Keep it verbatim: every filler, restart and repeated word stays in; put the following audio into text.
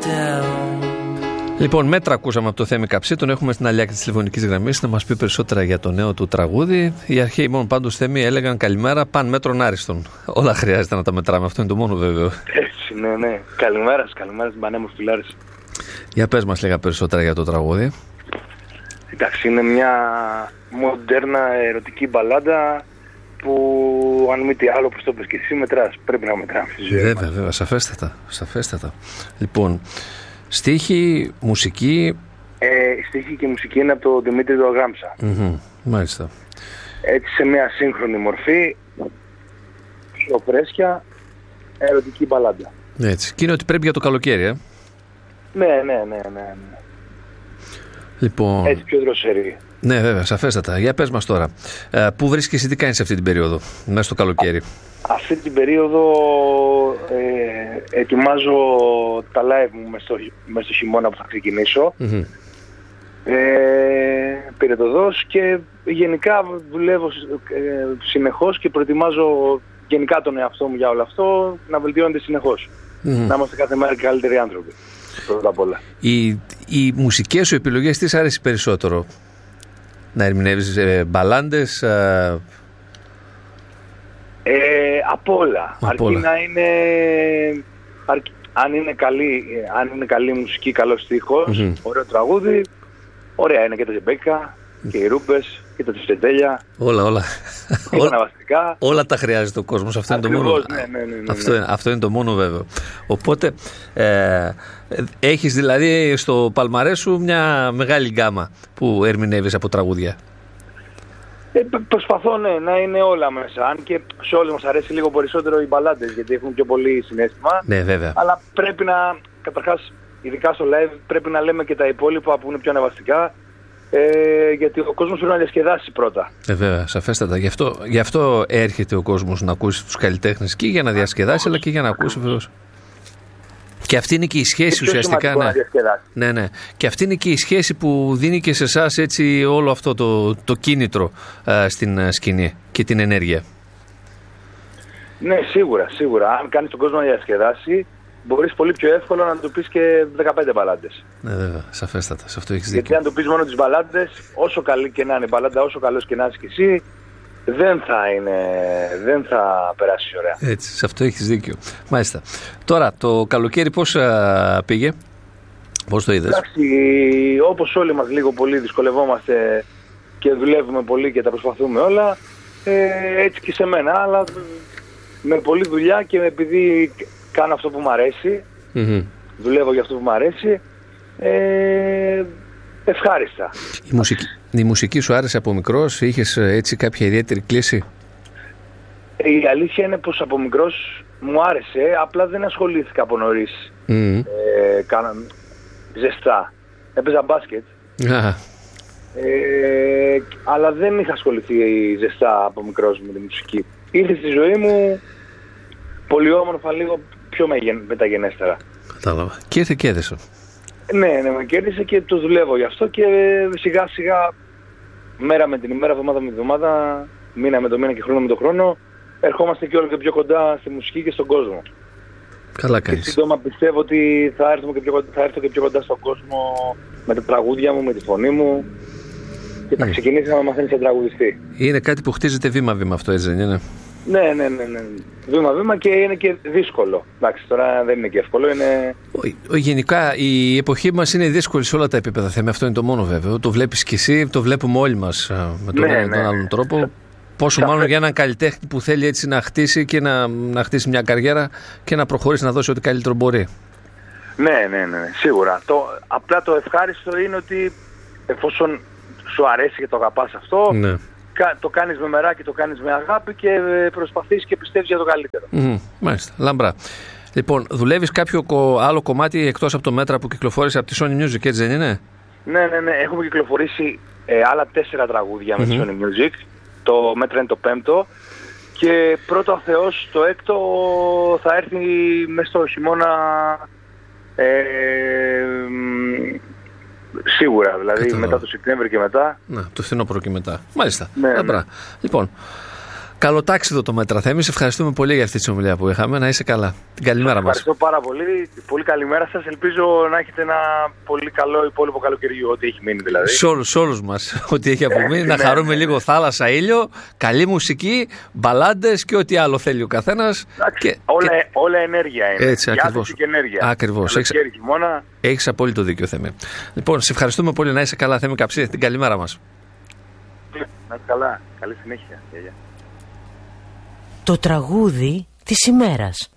Λοιπόν, μέτρα ακούσαμε από το Θέμη Καψί, τον έχουμε στην Αλιάκη της τηλεφωνικής γραμμής να μας πει περισσότερα για το νέο του τραγούδι. Οι αρχαίοι μόνο πάντως Θέμη έλεγαν καλημέρα, παν μέτρον άριστον. Όλα χρειάζεται να τα μετράμε, αυτό είναι το μόνο βέβαιο. Έτσι, ναι, ναι. Καλημέρα, καλημέρα στην Πανέμορφη Φιλάρηση. Για πες μας λίγα περισσότερα για το τραγούδι. Εντάξει, είναι μια μοντέρνα ερωτική μπαλάντα που αν μη τι άλλο, όπως το πες και εσύ, μετράς. Πρέπει να μετράμε στη ζωή. Βέβαια, βέβαια, σαφέστατα, σαφέστατα. Λοιπόν, στίχη, μουσική. Ε, στίχη και μουσική είναι από τον Δημήτρη του Αγάμψα. Mm-hmm, μάλιστα. Έτσι σε μια σύγχρονη μορφή, πιο φρέσκια, ερωτική μπαλάντα. Έτσι. Και είναι ότι πρέπει για το καλοκαίρι, ε. Ναι, ναι, ναι, ναι, ναι. Λοιπόν... Έτσι πιο δροσερή. Ναι, βέβαια, σαφέστατα. Για πες μας τώρα. Ε, πού βρίσκεσαι, τι κάνεις αυτή την περίοδο, μέσα στο καλοκαίρι? Α, αυτή την περίοδο ε, ετοιμάζω τα live μου μέσα στο, μέσα στο χειμώνα που θα ξεκινήσω. Mm-hmm. Ε, πυρετοδός και γενικά δουλεύω ε, συνεχώς και προετοιμάζω γενικά τον εαυτό μου για όλο αυτό, να βελτιώνεται συνεχώς. Mm-hmm. Να είμαστε κάθε μέρα καλύτεροι άνθρωποι. Πρώτα απ' όλα. Οι, οι μουσικές σου επιλογές τι σ' αρέσει περισσότερο? Να ερμηνεύεις ε, μπαλάντες? Ε... Ε, απ' όλα. Απ' αρκεί όλα. να είναι... Αρκεί, αν, είναι καλή, αν είναι καλή μουσική, καλός στίχος, mm-hmm. ωραίο τραγούδι, ωραία είναι και τα ζεμπέκα και οι ρούμπες και τα τσιφτετέλια. Όλα, όλα. Και τα ναυαστικά. Όλα τα χρειάζεται ο κόσμος. Αυτό, είναι το, μόνο... ναι, ναι, ναι, ναι. Αυτό, είναι, αυτό είναι το μόνο βέβαιο. Οπότε ε, έχεις δηλαδή στο παλμαρέ σου μια μεγάλη γκάμα που ερμηνεύεις από τραγούδια. Ε, προσπαθώ ναι, να είναι όλα μέσα. Αν και σε όλους μας αρέσει λίγο περισσότερο οι μπαλάντες, γιατί έχουν πιο πολύ συναίσθημα. Ναι, βέβαια. Αλλά πρέπει να, καταρχάς, ειδικά στο live, πρέπει να λέμε και τα υπόλοιπα που είναι πιο αναβαστικά. Ε, γιατί ο κόσμος πρέπει να διασκεδάσει πρώτα. Ε, βέβαια, σαφέστατα. Γι' αυτό, γι' αυτό έρχεται ο κόσμος να ακούσει τους καλλιτέχνες και για να διασκεδάσει, αλλά και για να ακούσει βεβαίως. Και αυτή είναι και η σχέση και ουσιαστικά. Ναι. ναι, ναι. Και αυτή είναι και η σχέση που δίνει και σε εσάς έτσι όλο αυτό το, το κίνητρο α, στην α, σκηνή και την ενέργεια. Ναι, σίγουρα, σίγουρα. Αν κάνεις τον κόσμο να διασκεδάσει, μπορείς πολύ πιο εύκολα να του πεις και δεκαπέντε μπαλάντες. Ναι, βέβαια, σαφέστατα. Σε αυτό έχεις δίκιο. Γιατί αν του πεις μόνο τις μπαλάντες, όσο καλή και να είναι η μπαλάντα, όσο καλός και να είσαι κι εσύ, δεν θα είναι, δεν θα περάσει ωραία. Έτσι, σε αυτό έχεις δίκιο. Μάλιστα. Τώρα, το καλοκαίρι πώς α, πήγε, πώς το είδες? Εντάξει, όπως όλοι μας λίγο πολύ δυσκολευόμαστε και δουλεύουμε πολύ και τα προσπαθούμε όλα, ε, έτσι και σε μένα, αλλά με πολλή δουλειά και επειδή κάνω αυτό που μου αρέσει, mm-hmm. δουλεύω για αυτό που μου αρέσει, ε, ευχάριστα. Η μουσική, η μουσική σου άρεσε από μικρός, είχες έτσι κάποια ιδιαίτερη κλίση? Η αλήθεια είναι πως από μικρός μου άρεσε, απλά δεν ασχολήθηκα από νωρίς mm. ε, κάνα, ζεστά. Έπαιζα μπάσκετ, ah. ε, αλλά δεν είχα ασχοληθεί ζεστά από μικρός με τη μουσική. Ήρθε στη ζωή μου πολύ όμορφα, λίγο πιο μεταγενέστερα. Κατάλαβα. Και ήρθε και έδεσε. Ναι, ναι, με κέρδισε και το δουλεύω γι' αυτό και σιγά σιγά, μέρα με την ημέρα, εβδομάδα με την εβδομάδα, μήνα με το μήνα και χρόνο με το χρόνο, ερχόμαστε και όλο και πιο κοντά στη μουσική και στον κόσμο. Καλά κάνεις. Και σύντομα πιστεύω ότι θα, έρθουμε και πιο κοντά, θα έρθω και πιο κοντά στον κόσμο με τα τραγούδια μου, με τη φωνή μου και θα mm. ξεκινήσει να μαθαίνει σαν τραγουδιστή. Είναι κάτι που χτίζεται βήμα-βήμα αυτό, έτσι δεν είναι? Ναι, ναι, ναι, ναι. Βήμα-βήμα και είναι και δύσκολο. Εντάξει, τώρα δεν είναι και εύκολο. Είναι... Ο, γενικά η εποχή μας είναι δύσκολη σε όλα τα επίπεδα. Θέμε, αυτό είναι το μόνο βέβαιο. Το βλέπεις κι εσύ, το βλέπουμε όλοι μας με τον ναι, ναι, άλλον τρόπο. Ναι. Πόσο Σα... μάλλον για έναν καλλιτέχνη που θέλει έτσι να χτίσει και να, να χτίσει μια καριέρα και να προχωρήσει να δώσει ό,τι καλύτερο μπορεί. Ναι, ναι, ναι, σίγουρα. Το, απλά το ευχάριστο είναι ότι εφόσον σου αρέσει και το αγαπάς αυτό, ναι. το κάνεις με μεράκι, το κάνεις με αγάπη και προσπαθείς και πιστεύεις για το καλύτερο. Mm, μάλιστα, λαμπρά. Λοιπόν, δουλεύεις κάποιο άλλο κομμάτι εκτός από το μέτρα που κυκλοφόρησε από τη Sony Music, έτσι δεν είναι? Ναι, ναι, ναι. Έχουμε κυκλοφορήσει ε, άλλα τέσσερα τραγούδια mm-hmm. με τη Sony Music. Το μέτρα είναι το πέμπτο. Και πρώτο ο Θεός, το έκτο θα έρθει μέσα στο χειμώνα ε, σίγουρα, δηλαδή Κατάλαβα. μετά το Σεπτέμβριο και μετά. Ναι, το φθινόπωρο και μετά. Μάλιστα. Ναι, ναι. Λοιπόν, Καλοτάξιδο το Μέτρα Θέμη. Σε ευχαριστούμε πολύ για αυτή τη συνομιλία που είχαμε. Να είσαι καλά. Την καλημέρα μας. Ευχαριστώ πάρα πολύ. Πολύ καλημέρα σας. Ελπίζω να έχετε ένα πολύ καλό υπόλοιπο καλοκαιριού, ό,τι έχει μείνει δηλαδή. Σε όλους, σε όλους μας, ό,τι έχει απομείνει. Να χαρούμε λίγο θάλασσα, ήλιο, καλή μουσική, μπαλάντες και ό,τι άλλο θέλει ο καθένας. Και, όλα, και... όλα ενέργεια είναι. Έτσι, ακριβώς. Και ενέργεια. Ακριβώς. Έχεις... Έχεις απόλυτο δίκιο, Θέμη. Λοιπόν, σε ευχαριστούμε πολύ. Να είσαι καλά, Θέμη Καψίδη. Την καλημέρα μας. Να είσαι καλά. Καλή συνέχεια. Το τραγούδι της ημέρας.